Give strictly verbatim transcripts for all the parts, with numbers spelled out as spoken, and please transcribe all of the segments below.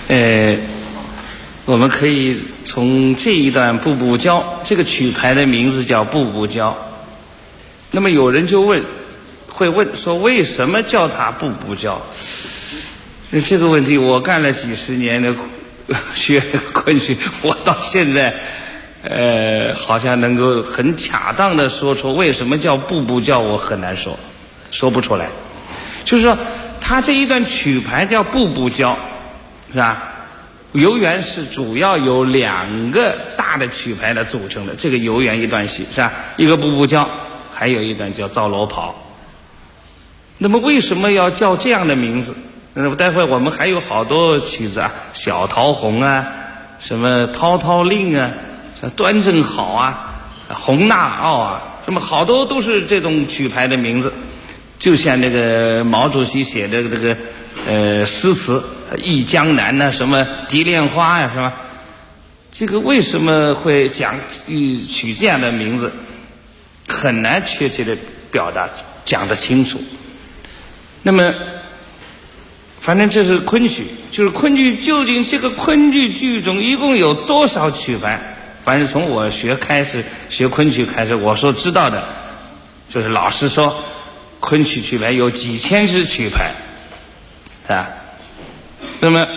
呃，我们可以从这一段《步步娇》这个曲牌的名字叫《步步娇》。那么有人就问，会问说为什么叫它步步娇？这个问题我干了几十年的学昆曲，我到现在呃好像能够很恰当的说出为什么叫步步娇，我很难说，说不出来。就是说它这一段曲牌叫步步娇，是吧？游园是主要由两个大的曲牌来组成的，这个游园一段戏是吧？一个步步娇，还有一段叫皂楼跑。那么为什么要叫这样的名字？那么待会我们还有好多曲子啊，小桃红啊，什么滔滔令啊，端正好啊，红纳奥啊，什么好多都是这种曲牌的名字。就像那个毛主席写的这个呃诗词《忆江南》呐，什么蝶恋花呀、啊，是吧？这个为什么会讲取这样的名字，很难确切的表达讲得清楚。那么反正这是昆曲，就是昆剧究竟这个昆剧剧种一共有多少曲牌？反正从我学开始学昆曲开始，我所知道的就是老师说昆曲曲牌有几千支曲牌，是吧？那么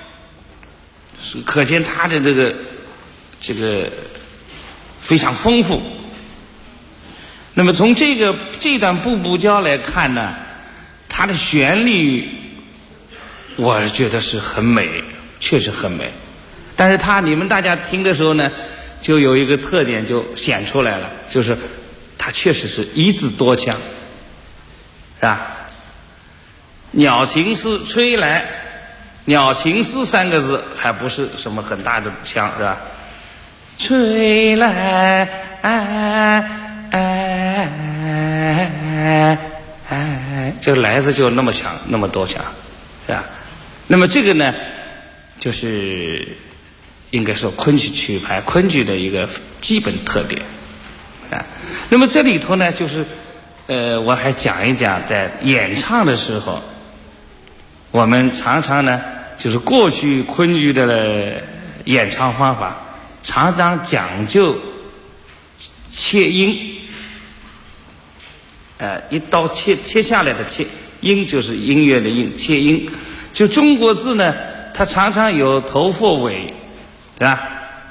可见它的这个这个非常丰富。那么从这个这段步步娇来看呢，它的旋律我觉得是很美，确实很美。但是它你们大家听的时候呢，就有一个特点就显出来了，就是它确实是一字多腔，是吧？鸟情丝吹来，鸟情丝三个字还不是什么很大的腔，是吧？吹来，哎哎哎哎，这个来字就那么强，那么多强，是吧？那么这个呢，就是应该说昆曲曲牌昆剧的一个基本特点啊。那么这里头呢，就是呃，我还讲一讲在演唱的时候，我们常常呢，就是过去昆剧的演唱方法，常常讲究切音，呃，一刀切切下来的切，音就是音乐的音，切音。就中国字呢，它常常有头末尾，对吧？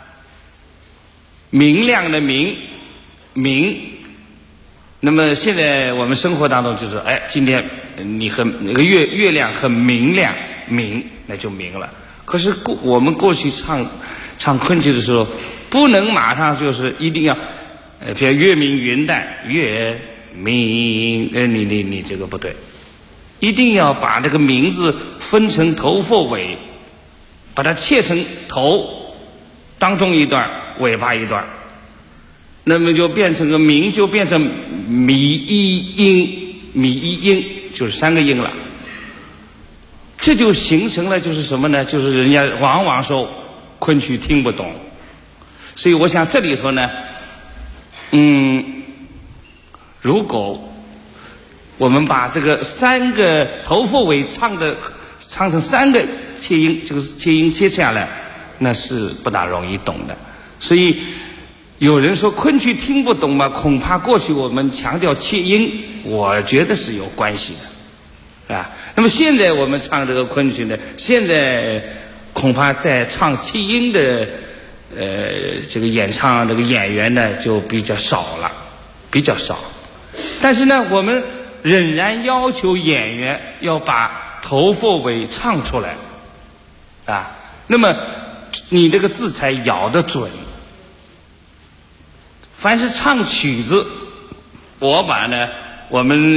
明亮的明，明。那么现在我们生活当中就是，哎，今天你很那个月月亮很明亮，明那就明了。可是过我们过去唱唱昆曲的时候，不能马上就是一定要，呃，比如月明云淡，月明，呃，你你你这个不对。一定要把这个名字分成头末尾，把它切成头当中一段，尾巴一段，那么就变成个名，就变成米一音，米一音就是三个音了。这就形成了就是什么呢？就是人家往往说昆曲听不懂，所以我想这里头呢，嗯，如果我们把这个三个头末尾唱的唱成三个切音，这个切音切下来，那是不大容易懂的。所以有人说昆曲听不懂嘛，恐怕过去我们强调切音，我觉得是有关系的，啊。那么现在我们唱这个昆曲呢，现在恐怕在唱切音的呃这个演唱这个演员呢就比较少了，比较少。但是呢，我们仍然要求演员要把头末尾唱出来，啊，那么你这个字才咬得准。凡是唱曲子，我把呢我们